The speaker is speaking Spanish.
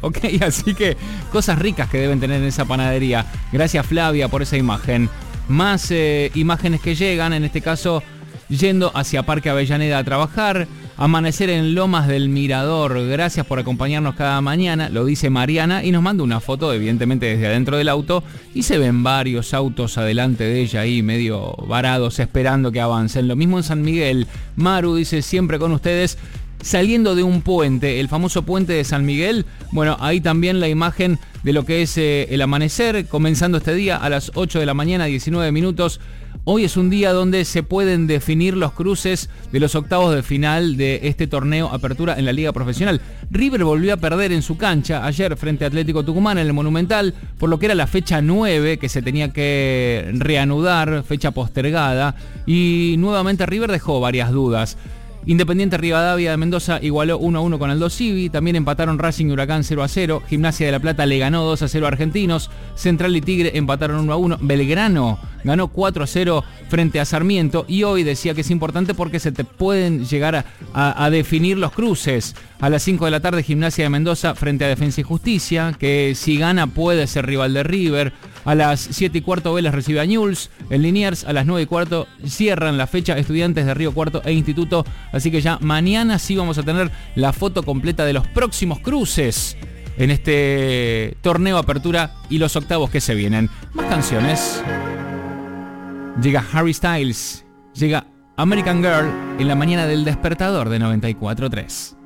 ¿ok? Así que cosas ricas que deben tener en esa panadería. Gracias, Flavia, por esa imagen. Más imágenes que llegan, en este caso yendo hacia Parque Avellaneda a trabajar. Amanecer en Lomas del Mirador. Gracias por acompañarnos cada mañana, lo dice Mariana, y nos manda una foto, evidentemente desde adentro del auto, y se ven varios autos adelante de ella ahí, medio varados, esperando que avancen. Lo mismo en San Miguel. Maru dice, siempre con ustedes, saliendo de un puente, el famoso puente de San Miguel. Bueno, ahí también la imagen de lo que es el amanecer, comenzando este día a las 8 de la mañana, 19 minutos. Hoy es un día donde se pueden definir los cruces de los octavos de final de este torneo Apertura en la Liga Profesional. River volvió a perder en su cancha ayer frente a Atlético Tucumán en el Monumental, por lo que era la fecha 9 que se tenía que reanudar, fecha postergada, y nuevamente River dejó varias dudas. Independiente Rivadavia de Mendoza igualó 1-1 con Aldo Civi. También empataron Racing y Huracán 0-0. Gimnasia de La Plata le ganó 2-0 a Argentinos. Central y Tigre empataron 1-1. Belgrano ganó 4-0 frente a Sarmiento. Y hoy decía que es importante porque se te pueden llegar a definir los cruces. A las 5 de la tarde Gimnasia de Mendoza frente a Defensa y Justicia, que si gana puede ser rival de River. A las 7:15 Vélez recibe a Newell's en Liniers. A las 9:15 cierran la fecha Estudiantes de Río Cuarto e Instituto. Así que ya mañana sí vamos a tener la foto completa de los próximos cruces en este torneo Apertura y los octavos que se vienen. Más canciones. Llega Harry Styles. Llega American Girl en la mañana del Despertador de 94.3.